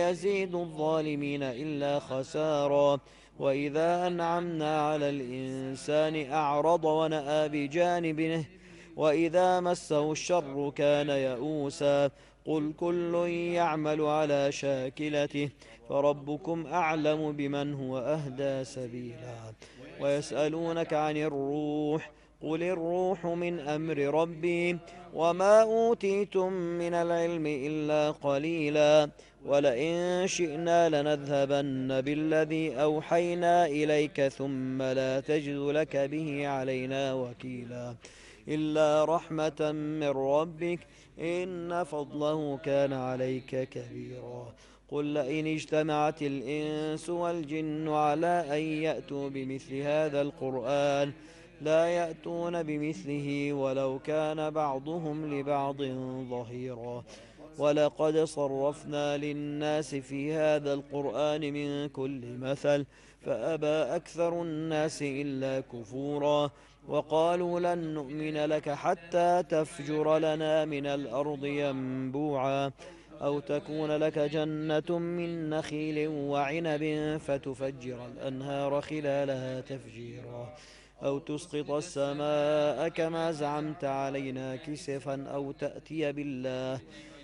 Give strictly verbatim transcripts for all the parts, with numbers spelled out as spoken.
يزيد الظالمين إلا خسارا. وإذا أنعمنا على الإنسان أعرض ونأى بجانبه وإذا مسه الشر كان يئوسا. قل كل يعمل على شاكلته فربكم أعلم بمن هو أهدى سبيلا. ويسألونك عن الروح قل الروح من أمر ربي وما أوتيتم من العلم إلا قليلا. ولئن شئنا لنذهبن بالذي أوحينا إليك ثم لا تجد لك به علينا وكيلا إلا رحمة من ربك إن فضله كان عليك كبيرا. قل لئن اجتمعت الإنس والجن على أن يأتوا بمثل هذا القرآن لا يأتون بمثله ولو كان بعضهم لبعض ظهيرا. ولقد صرفنا للناس في هذا القرآن من كل مثل فأبى أكثر الناس إلا كفورا. وقالوا لن نؤمن لك حتى تفجر لنا من الأرض ينبوعا أو تكون لك جنة من نخيل وعنب فتفجر الأنهار خلالها تفجيرا أو تسقط السماء كما زعمت علينا كسفا أو تأتي بالله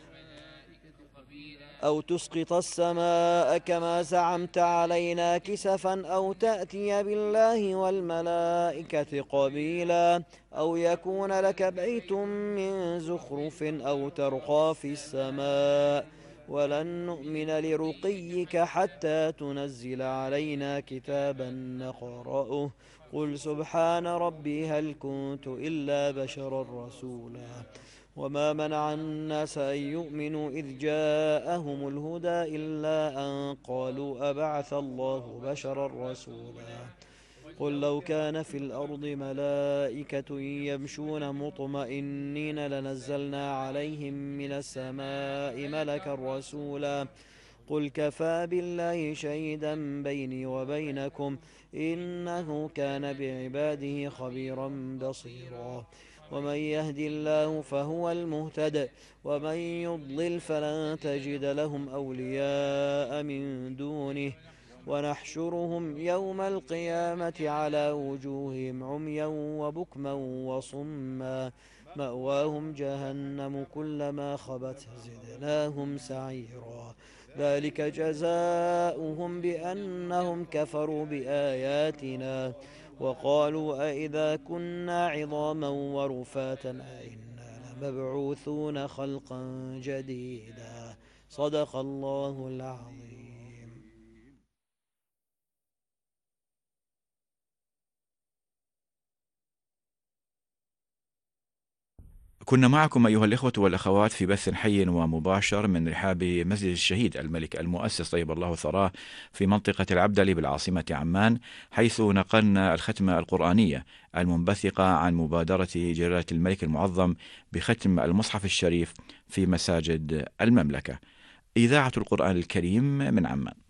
أو تسقط السماء كما زعمت علينا كسفا أو تأتي بالله والملائكة قبيلا أو يكون لك بيت من زخرف أو ترقى في السماء ولن نؤمن لرقيك حتى تنزل علينا كتابا نقرأه قل سبحان ربي هل كنت إلا بشرا رسولا. وما منع الناس أن يؤمنوا إذ جاءهم الهدى إلا أن قالوا أبعث الله بشرا رسولا. قل لو كان في الأرض ملائكة يمشون مطمئنين لنزلنا عليهم من السماء ملكا رسولا. قل كفى بالله شهيدا بيني وبينكم إنه كان بعباده خبيرا بصيرا. ومن يهد الله فهو المهتد ومن يضلل فلن تجد لهم أولياء من دونه ونحشرهم يوم القيامة على وجوههم عميا وبكما وصما مأواهم جهنم كلما خبت زدناهم سعيرا ذلك جزاؤهم بأنهم كفروا بآياتنا وقالوا أئذا كنا عظاما ورفاتا أئنا لمبعوثون خلقا جديدا. صدق الله العظيم. كنا معكم أيها الإخوة والأخوات في بث حي ومباشر من رحاب مسجد الشهيد الملك المؤسس طيب الله ثراه في منطقة العبدلي بالعاصمة عمان، حيث نقلنا الختمة القرآنية المنبثقة عن مبادرة جلالة الملك المعظم بختم المصحف الشريف في مساجد المملكة. إذاعة القرآن الكريم من عمان.